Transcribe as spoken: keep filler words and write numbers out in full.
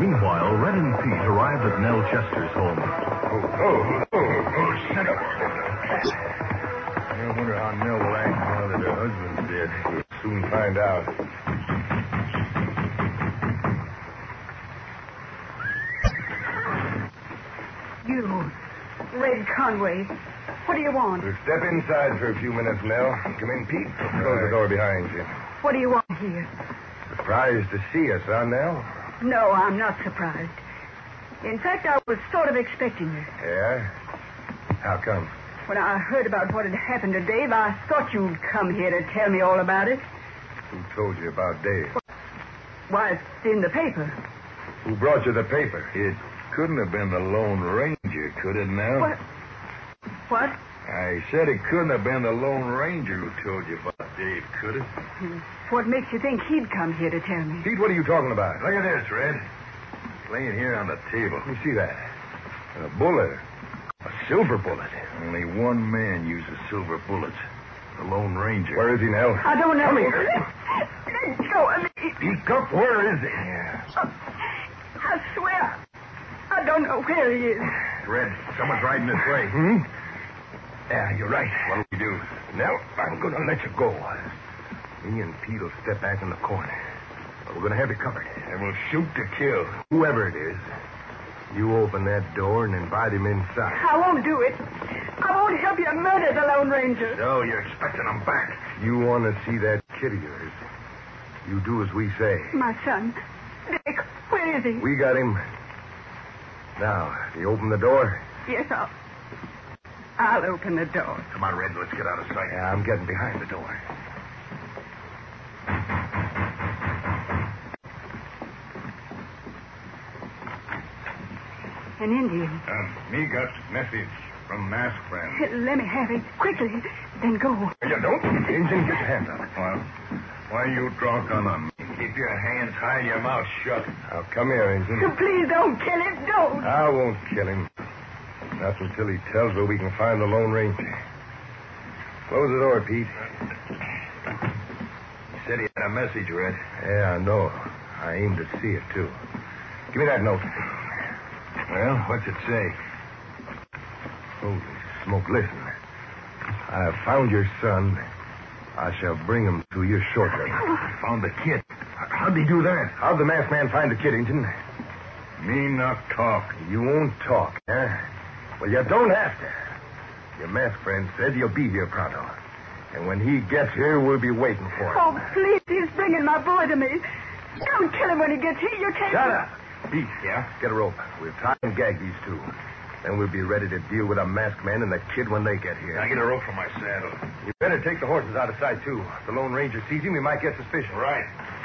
Meanwhile, Red and Pete arrived at Nell Chester's home. Oh, oh, oh, oh, shut up. I wonder how Nell will act now that her husband's dead. We'll soon find out. You, Red Conway, what do you want? We'll step inside for a few minutes, Nell. Come in, Pete. Close the door behind you. What do you want here? Surprised to see us, huh, Nell? No, I'm not surprised. In fact, I was sort of expecting you. Yeah? How come? When I heard about what had happened to Dave, I thought you'd come here to tell me all about it. Who told you about Dave? Why, it's in the paper. Who brought you the paper? It couldn't have been the Lone Ranger, could it now? What? What? I said it couldn't have been the Lone Ranger who told you about Dave, could it? What makes you think he'd come here to tell me? Pete, what are you talking about? Look at this, Red. Laying here on the table. Let me see that. A bullet. A silver bullet. Only one man uses silver bullets. The Lone Ranger. Where is he, Nell? I don't know. Come here. Let go of me. Speak up. Where is he? I swear, I don't know where he is. Red, someone's riding this way. Hmm? Yeah, you're right. What'll we do? Nell, I'm going to let you go. Me and Pete will step back in the corner. But we're going to have you covered. And we'll shoot to kill. Whoever it is, you open that door and invite him inside. I won't do it. I won't help you murder the Lone Ranger. So you're expecting him back. You want to see that kid of yours. You do as we say. My son. Dick, where is he? We got him. Now, do you open the door? Yes, I'll... I'll open the door. Come on, Red, let's get out of sight. Yeah, I'm getting behind the door. An Indian. Um, me got message from Mask Friend. Let me have it. Quickly. Then go. You don't? Injun, get your hands up. Well, why you draw a gun on me? Keep your hands high and your mouth shut. Now, come here, Injun. Please don't kill him. Don't. I won't kill him. Not until he tells where we can find the Lone Ranger. Close the door, Pete. He said he had a message, Red. Yeah, I know. I aim to see it, too. Give me that note. Well, what's it say? Holy smoke, listen. I have found your son. I shall bring him to you shortly. Found the kid. How'd he do that? How'd the masked man find the kid, Injun? Me not talk. You won't talk, huh? Well, you don't have to. Your masked friend said he'll be here pronto. And when he gets here, we'll be waiting for him. Oh, please, he's bringing my boy to me. Don't kill him when he gets here. You can't... Shut up. Pete, yeah? Get a rope. We'll tie and gag these two. Then we'll be ready to deal with a masked man and the kid when they get here. Now get a rope from my saddle. You better take the horses out of sight, too. If the Lone Ranger sees him, he might get suspicion. Right.